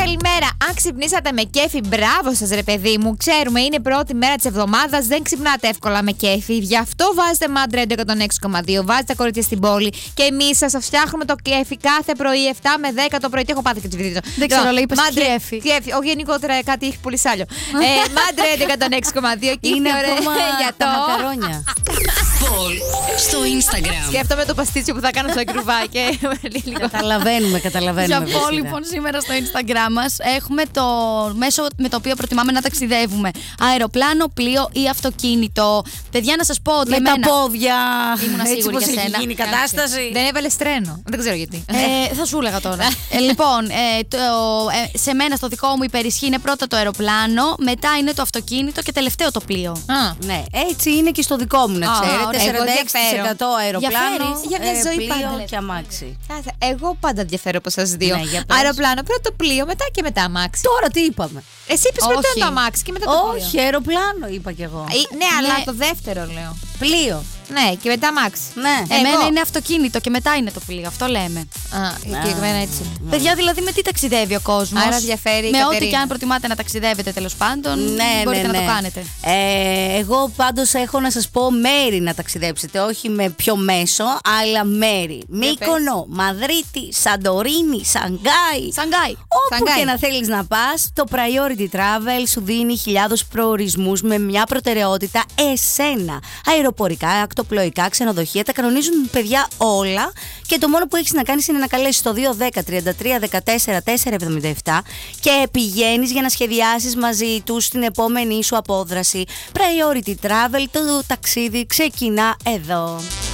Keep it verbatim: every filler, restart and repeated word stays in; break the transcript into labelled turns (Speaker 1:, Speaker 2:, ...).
Speaker 1: καλημέρα. Αν ξυπνήσατε με κέφι, μπράβο σας, ρε παιδί μου. Ξέρουμε, είναι πρώτη μέρα της εβδομάδας, δεν ξυπνάτε εύκολα με κέφι. Γι' αυτό βάζετε Mad Radio εκατόν έξι κόμμα δύο, βάζετε τα κορίτσια στην πόλη και εμείς σας φτιάχνουμε το κέφι κάθε πρωί επτά με δέκα το πρωί. Τι έχω πάθει και τσιβιδίτο.
Speaker 2: Δεν ξέρω, λέει, είπες κέφι.
Speaker 1: Κέφι, όχι γενικότερα κάτι έχει πολύ σάλιο. Mad Radio εκατόν έξι κόμμα δύο και
Speaker 2: είναι
Speaker 1: ωραία
Speaker 2: ακόμα
Speaker 1: για
Speaker 2: τα
Speaker 1: το
Speaker 2: μακαρόνια.
Speaker 3: Πολ στο Instagram.
Speaker 1: Σκέφτομαι το παστίτσιο που θα κάνω στο εγκρουβάκι.
Speaker 2: Καταλαβαίνουμε, καταλαβαίνουμε.
Speaker 4: Για Πολ, λοιπόν, σήμερα στο Instagram μας έχουμε το μέσο με το οποίο προτιμάμε να ταξιδεύουμε. Αεροπλάνο, πλοίο ή αυτοκίνητο. Παιδιά, να σας πω ότι
Speaker 2: με
Speaker 4: εμένα...
Speaker 2: τα πόδια.
Speaker 4: Ήμουνα
Speaker 2: Έτσι
Speaker 4: σίγουρη
Speaker 2: πως
Speaker 4: για
Speaker 2: έχει
Speaker 4: σένα.
Speaker 2: γίνει η κατάσταση.
Speaker 1: Δεν έβαλες τρένο. Δεν ξέρω γιατί.
Speaker 4: Ε, θα σου έλεγα τώρα. ε, λοιπόν, ε, το, ε, σε μένα στο δικό μου υπερισχύει είναι πρώτα το αεροπλάνο, μετά είναι το αυτοκίνητο και τελευταίο το πλοίο.
Speaker 1: Α.
Speaker 2: Ναι, έτσι είναι και στο δικό μου, να
Speaker 1: Α,
Speaker 2: ξέρετε.
Speaker 1: ωραία.
Speaker 2: σαράντα έξι τοις εκατό αεροπλάνο,
Speaker 4: Διαφέρεις.
Speaker 1: Για μια
Speaker 2: ε,
Speaker 1: ζωή
Speaker 2: πλοίο
Speaker 1: πάντα,
Speaker 2: και αμάξι.
Speaker 1: Κάθε- Εγώ πάντα διαφέρω από εσάς δύο.
Speaker 2: Ναι, για πες.
Speaker 1: Αεροπλάνο, πρώτα το πλοίο, μετά και μετά αμάξι.
Speaker 2: Τώρα τι είπαμε.
Speaker 1: Εσύ είπες πρώτα
Speaker 4: Όχι.
Speaker 1: το αμάξι και μετά το πλοίο.
Speaker 2: Όχι, αεροπλάνο είπα κι εγώ.
Speaker 1: Ε, Ναι, αλλά
Speaker 4: Ναι.
Speaker 1: το δεύτερο λέω.
Speaker 2: Πλοίο.
Speaker 1: Ναι, και μετά αμάξι.
Speaker 2: Ναι.
Speaker 4: Εμένα
Speaker 1: Εγώ.
Speaker 4: είναι αυτοκίνητο και μετά είναι το πλοίο. Αυτό λέμε.
Speaker 1: Α, και εμένα έτσι.
Speaker 4: Παιδιά, δηλαδή με τι ταξιδεύει ο κόσμος.
Speaker 1: Άρα διαφέρει η
Speaker 4: Με ό,τι
Speaker 1: Κατερίνα.
Speaker 4: και αν προτιμάτε να ταξιδεύετε, τέλος πάντων.
Speaker 2: Ναι,
Speaker 4: μπορείτε
Speaker 2: ναι,
Speaker 4: να
Speaker 2: ναι.
Speaker 4: το κάνετε.
Speaker 2: Ε, εγώ πάντως έχω να σας πω μέρη να ταξιδέψετε, όχι με πιο μέσο, αλλά μέρη. Μύκονο, Μαδρίτη, Σαντορίνη, Σανγκάη.
Speaker 4: Σανγκάι.
Speaker 2: Όπου
Speaker 1: Σανγκάι.
Speaker 2: και να θέλεις να πας, το Priority Travel σου δίνει χιλιάδους προορισμούς με μια προτεραιότητα εσένα. Αεροπορικά, ακτοπλοϊκά, ξενοδοχεία, τα κανονίζουν παιδιά όλα και το μόνο που έχεις να κάνεις είναι να καλέσεις το δύο ένα μηδέν τριάντα τρία δεκατέσσερα τετρακόσια εβδομήντα επτά και πηγαίνεις για να σχεδιάσεις μαζί τους την επόμενη σου απόδραση. Priority Travel, το ταξίδι ξεκινά εδώ.